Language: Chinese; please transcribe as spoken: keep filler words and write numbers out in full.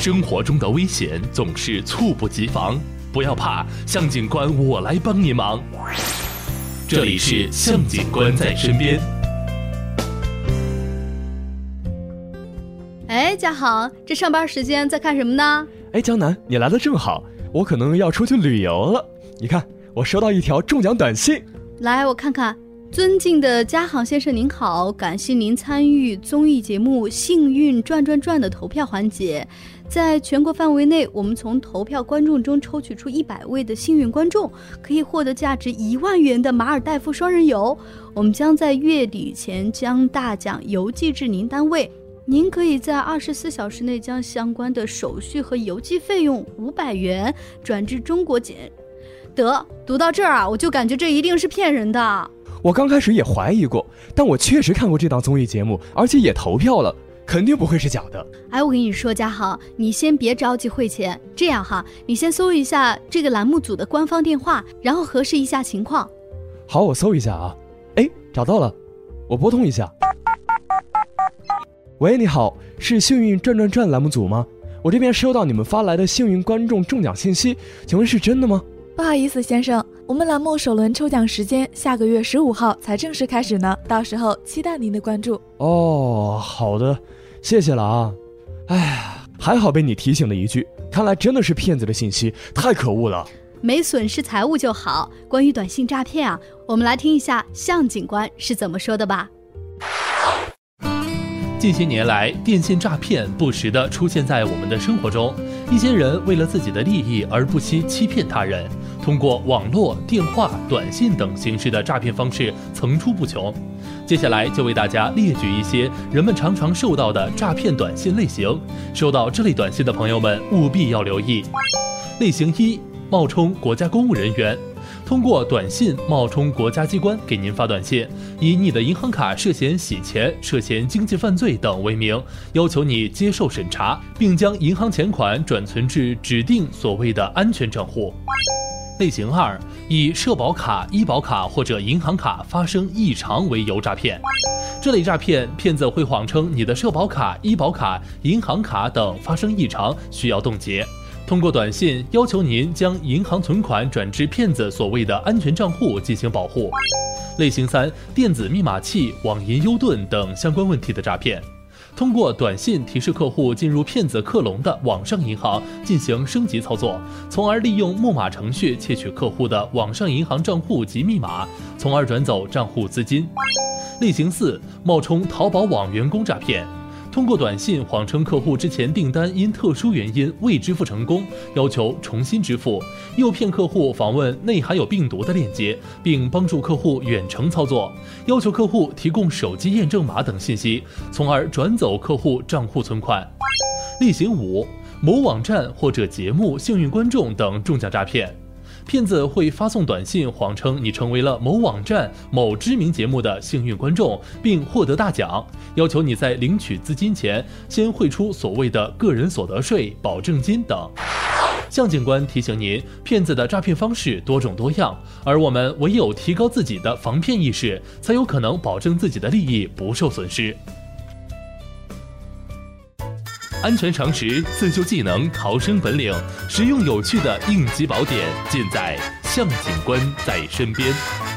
生活中的危险总是猝不及防，不要怕，向警官我来帮你忙。这里是向警官在身边。 哎，家豪，这上班时间在干什么呢？ 哎，江南，你来的正好，我可能要出去旅游了。你看，我收到一条中奖短信。 来，我看看。尊敬的家豪先生您好，感谢您参与综艺节目《幸运转转转》的投票环节。在全国范围内，我们从投票观众中抽取出一百位的幸运观众，可以获得价值一万元的马尔代夫双人游。我们将在月底前将大奖邮寄至您单位，您可以在二十四小时内将相关的手续和邮寄费用五百元转至中国检。得，读到这儿啊，我就感觉这一定是骗人的。 我刚开始也怀疑过，但我确实看过这档综艺节目，而且也投票了，肯定不会是假的。 哎，我跟你说，家豪，你先别着急汇钱，这样哈，你先搜一下这个栏目组的官方电话，然后核实一下情况。 好，我搜一下啊。哎，找到了，我拨通一下。喂，你好，是幸运转转转栏目组吗？我这边收到你们发来的幸运观众中奖信息，请问是真的吗？ 不好意思，先生，我们栏目首轮抽奖时间下个月十五号才正式开始呢，到时候期待您的关注。 哦，好的，谢谢了啊。哎呀，还好被你提醒了一句，看来真的是骗子的信息，太可恶了。 没损失财物就好。关于短信诈骗啊，我们来听一下向警官是怎么说的吧。 近些年来，电信诈骗不时地出现在我们的生活中。一些人为了自己的利益而不惜欺骗他人，通过网络、电话、短信等形式的诈骗方式层出不穷。接下来就为大家列举一些人们常常受到的诈骗短信类型，收到这类短信的朋友们务必要留意。类型一，冒充国家公务人员。通过短信冒充国家机关给您发短信，以你的银行卡涉嫌洗钱、涉嫌经济犯罪等为名，要求你接受审查，并将银行钱款转存至指定所谓的安全账户。类型二，以社保卡、医保卡或者银行卡发生异常为由诈骗。这类诈骗，骗子会谎称你的社保卡、医保卡、银行卡等发生异常，需要冻结。通过短信要求您将银行存款转至骗子所谓的安全账户进行保护。类型三，电子密码器、网银优盾等相关问题的诈骗。通过短信提示客户进入骗子克隆的网上银行进行升级操作，从而利用木马程序窃取客户的网上银行账户及密码，从而转走账户资金。类型四，冒充淘宝网员工诈骗。通过短信谎称客户之前订单因特殊原因未支付成功，要求重新支付，诱骗客户访问内含有病毒的链接，并帮助客户远程操作，要求客户提供手机验证码等信息，从而转走客户账户存款。类型五，某网站或者节目幸运观众等中奖诈骗。骗子会发送短信谎称你成为了某网站、某知名节目的幸运观众，并获得大奖，要求你在领取资金前先汇出所谓的个人所得税、保证金等。向警官提醒您，骗子的诈骗方式多种多样，而我们唯有提高自己的防骗意识，才有可能保证自己的利益不受损失。安全常识、自救技能、逃生本领，实用有趣的应急宝典，尽在向警官在身边。